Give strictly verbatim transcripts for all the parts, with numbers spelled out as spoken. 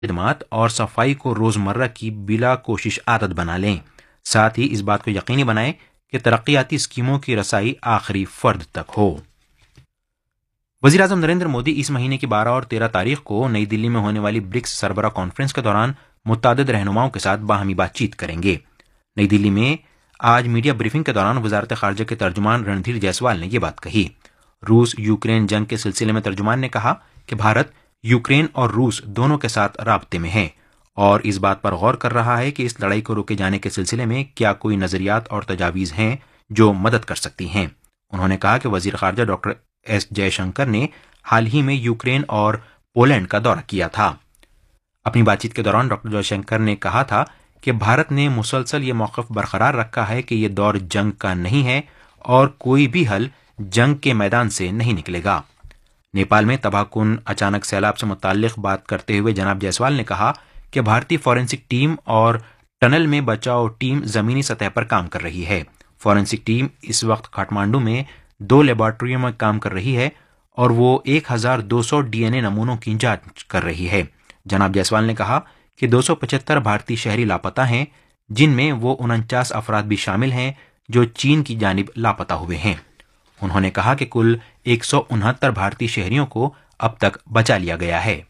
خدمات اور صفائی کو روزمرہ کی بلا کوشش عادت بنا لیں. ساتھ ہی اس بات کو یقینی بنائیں کہ ترقیاتی اسکیموں کی رسائی آخری فرد تک ہو. وزیر اعظم نریندر مودی اس مہینے کی بارہ اور تیرہ تاریخ کو نئی دلی میں ہونے والی برکس سربراہ کانفرنس کے دوران متعدد رہنماؤں کے ساتھ باہمی بات چیت کریں گے. نئی دلی میں آج میڈیا بریفنگ کے دوران وزارت خارجہ کے ترجمان رندھیر جیسوال نے یہ بات کہی. روس یوکرین جنگ کے سلسلے میں ترجمان نے کہا کہ بھارت یوکرین اور روس دونوں کے ساتھ رابطے میں ہے اور اس بات پر غور کر رہا ہے کہ اس لڑائی کو روکے جانے کے سلسلے میں کیا کوئی نظریات اور تجاویز ہیں جو مدد کر سکتی ہیں. انہوں نے کہا کہ وزیر خارجہ ڈاکٹر ایس جے شنکر نے حال ہی میں یوکرین اور پولینڈ کا دورہ کیا تھا. اپنی بات چیت کے دوران ڈاکٹر جے شنکر نے کہا تھا کہ بھارت نے مسلسل یہ موقف برقرار رکھا ہے کہ یہ دور جنگ کا نہیں ہے اور کوئی بھی حل جنگ کے میدان سے نہیں نکلے گا. نیپال میں تباہ کن اچانک سیلاب سے متعلق بات کرتے ہوئے جناب جیسوال نے کہا کہ بھارتی فورینسک ٹیم اور ٹنل میں بچاؤ ٹیم زمینی سطح پر کام کر رہی ہے. فورینسک ٹیم اس وقت کھاٹمانڈو میں دو لیبارٹریوں میں کام کر رہی ہے اور وہ ایک ہزار دو سو ڈی این اے نمونوں کی جانچ کر رہی ہے. جناب جیسوال نے کہا کہ دو سو پچہتر بھارتی شہری لاپتہ ہیں جن میں وہ انچاس افراد بھی شامل ہیں جو چین کی جانب لاپتہ ہوئے ہیں. انہوں نے کہا کہ کل ایک سو انہتر بھارتی شہریوں کو اب تک بچا لیا گیا ہے.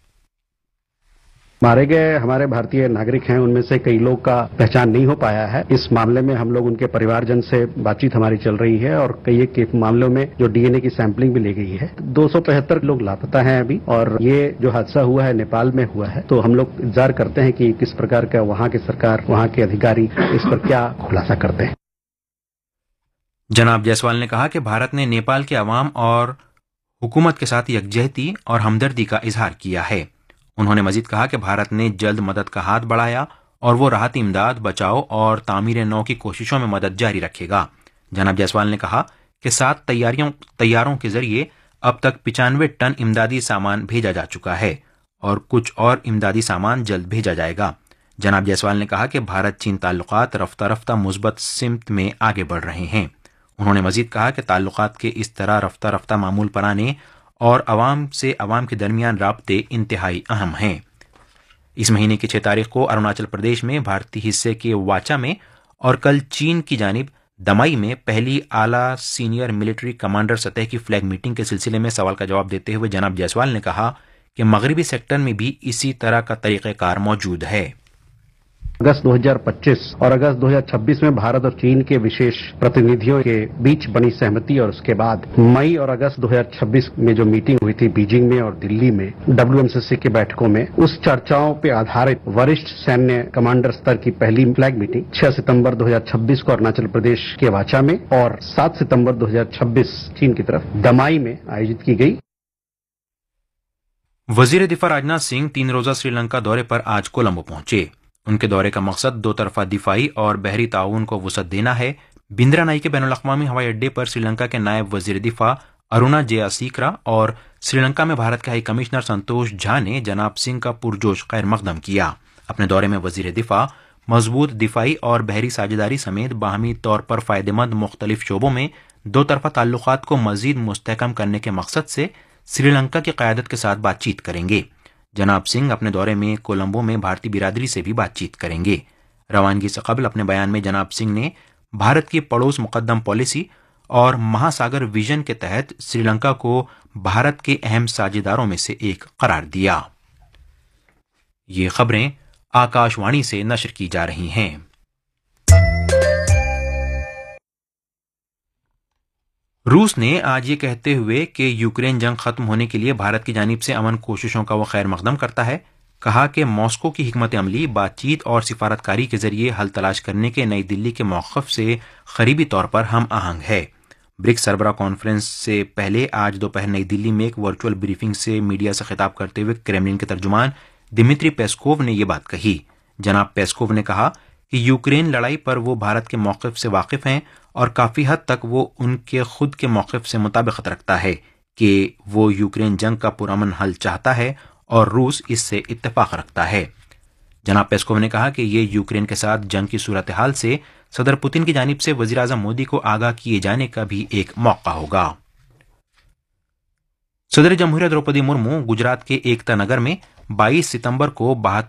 مارے گئے ہمارے بھارتی ناگرک ہیں، ان میں سے کئی لوگ کا پہچان نہیں ہو پایا ہے. اس معاملے میں ہم لوگ ان کے پریوار جن سے بات چیت ہماری چل رہی ہے اور کئی ایک معاملوں میں جو ڈی این اے کی سیمپلنگ بھی لی گئی ہے. دو سو پچہتر لوگ لاپتہ ہیں ابھی اور یہ جو حادثہ ہوا ہے نیپال میں ہوا ہے. تو ہم لوگ انتظار کرتے ہیں کہ کس پرکار کا وہاں کی سرکار، وہاں کے ادھیکاری اس پر کیا خلاصہ کرتے ہیں. جناب جیسوال نے کہا کہ بھارت نے نیپال کے عوام اور حکومت کے ساتھ یکجہتی اور ہمدردی کا اظہار کیا ہے. انہوں نے مزید کہا کہ بھارت نے جلد مدد کا ہاتھ بڑھایا اور وہ راحتی امداد، بچاؤ اور تعمیر نو کی کوششوں میں مدد جاری رکھے گا. جناب جیسوال نے کہا کہ سات تیاریوں تیاروں کے ذریعے اب تک پچانوے ٹن امدادی سامان بھیجا جا چکا ہے اور کچھ اور امدادی سامان جلد بھیجا جائے گا. جناب جیسوال نے کہا کہ بھارت چین تعلقات رفتہ رفتہ مثبت سمت میں آگے بڑھ رہے ہیں. انہوں نے مزید کہا کہ تعلقات کے اس طرح رفتہ رفتہ معمول پر آنے اور عوام سے عوام کے درمیان رابطے انتہائی اہم ہیں. اس مہینے کی چھ تاریخ کو اروناچل پردیش میں بھارتی حصے کے واچا میں اور کل چین کی جانب دمائی میں پہلی اعلیٰ سینئر ملٹری کمانڈر سطح کی فلیگ میٹنگ کے سلسلے میں سوال کا جواب دیتے ہوئے جناب جیسوال نے کہا کہ مغربی سیکٹر میں بھی اسی طرح کا طریقہ کار موجود ہے. اگست دو ہزار پچیس اور اگست دو ہزار چھبیس میں بھارت اور چین کے وشیش پرتیندھیوں کے بیچ بنی سہمتی اور اس کے بعد مئی اور اگست دو ہزار چھبیس میں جو میٹنگ ہوئی تھی بیجنگ میں اور دلی میں ڈبلیو ایم سی سی کے بیٹھکوں میں، اس چرچاؤں پہ آدھارت وریشٹھ سینیہ کمانڈر سطر کی پہلی فلیگ میٹنگ چھ ستمبر دو ہزار چھبیس کو اروناچل پردیش کے واچا میں اور سات ستمبر دو ہزار چھبیس چین کی طرف دمائی میں آیوجت کی گئی. وزیر دفاع راجناتھ سنگھ تین روزہ سری لنکا دورے پر آج کولمبو پہنچے. ان کے دورے کا مقصد دو طرفہ دفاعی اور بحری تعاون کو وسعت دینا ہے. بندرا نائی کے بین الاقوامی ہوائی اڈے پر سری لنکا کے نائب وزیر دفاع ارونا جیا سیکرا اور سری لنکا میں بھارت کے ہائی کمشنر سنتوش جھا نے جناب سنگھ کا پرجوش خیر مقدم کیا. اپنے دورے میں وزیر دفاع مضبوط دفاعی اور بحری ساجھیداری سمیت باہمی طور پر فائدہ مند مختلف شعبوں میں دو طرفہ تعلقات کو مزید مستحکم کرنے کے مقصد سے سری لنکا کی قیادت کے ساتھ بات چیت کریں گے. جناب سنگھ اپنے دورے میں کولمبو میں بھارتی برادری سے بھی بات چیت کریں گے. روانگی سے قبل اپنے بیان میں جناب سنگھ نے بھارت کی پڑوس مقدم پالیسی اور مہاساگر ویژن کے تحت سری لنکا کو بھارت کے اہم ساجھیداروں میں سے ایک قرار دیا. یہ خبریں آکاش وانی سے نشر کی جا رہی ہیں. روس نے آج یہ کہتے ہوئے کہ یوکرین جنگ ختم ہونے کے لیے بھارت کی جانب سے امن کوششوں کا وہ خیر مقدم کرتا ہے، کہا کہ ماسکو کی حکمت عملی بات چیت اور سفارتکاری کے ذریعے حل تلاش کرنے کے نئی دلی کے موقف سے قریبی طور پر ہم آہنگ ہے. برکس سربراہ کانفرنس سے پہلے آج دوپہر نئی دلی میں ایک ورچوئل بریفنگ سے میڈیا سے خطاب کرتے ہوئے کریملن کے ترجمان دمتری پیسکوو نے یہ بات کہی. جناب پیسکوو نے کہا کہ یوکرین لڑائی پر وہ بھارت کے موقف سے واقف ہیں اور کافی حد تک وہ ان کے خود کے موقف سے مطابقت رکھتا ہے کہ وہ یوکرین جنگ کا پرامن حل چاہتا ہے اور روس اس سے اتفاق رکھتا ہے. جناب پیسکوو نے کہا کہ یہ یوکرین کے ساتھ جنگ کی صورتحال سے صدر پوتن کی جانب سے وزیر اعظم مودی کو آگاہ کیے جانے کا بھی ایک موقع ہوگا. صدر جمہوریہ دروپدی مرمو گجرات کے ایکتا نگر میں बाईस सितंबर को बहत्तर